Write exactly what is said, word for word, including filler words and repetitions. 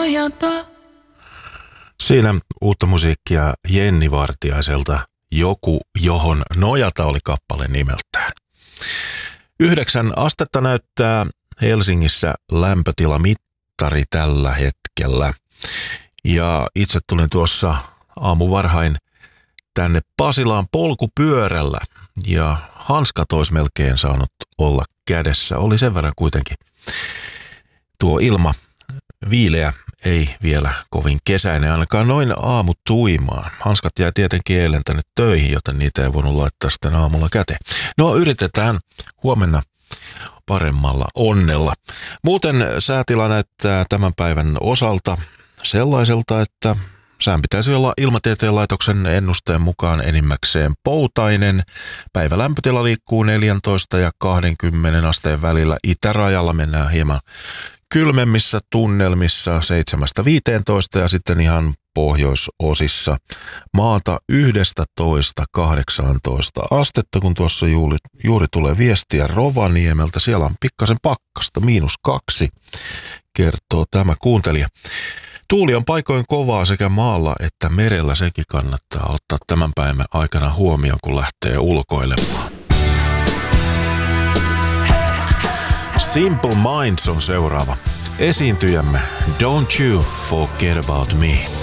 nojata. Siinä uutta musiikkia Jenni Vartiaiselta. Joku, johon nojata oli kappale nimeltään. Yhdeksän astetta näyttää Helsingissä lämpötilamittari tällä hetkellä. Ja itse tulin tuossa aamuvarhain tänne Pasilaan polkupyörällä ja hanskat olisi melkein saanut olla kädessä. Oli sen verran kuitenkin tuo ilma viileä, ei vielä kovin kesäinen, ainakaan noin aamutuimaan. Hanskat jää tietenkin eilen tänne töihin, joten niitä ei voinut laittaa sitten aamulla käteen. No yritetään huomenna paremmalla onnella. Muuten säätila näyttää tämän päivän osalta sellaiselta, että sään pitäisi olla Ilmatieteen laitoksen ennusteen mukaan enimmäkseen poutainen. Päivälämpötila liikkuu neljätoista ja kaksikymmentä asteen välillä. Itärajalla mennään hieman kylmemmissä tunnelmissa seitsemästä viiteentoista ja sitten ihan pohjoisosissa maata yksitoista kahdeksantoista astetta, kun tuossa juuri, juuri tulee viestiä Rovaniemeltä. Siellä on pikkasen pakkasta, miinus kaksi, kertoo tämä kuuntelija. Tuuli on paikoin kovaa sekä maalla että merellä, sekin kannattaa ottaa tämän päivän aikana huomioon, kun lähtee ulkoilemaan. Simple Minds on seuraava esiintyjämme. Don't you forget about me.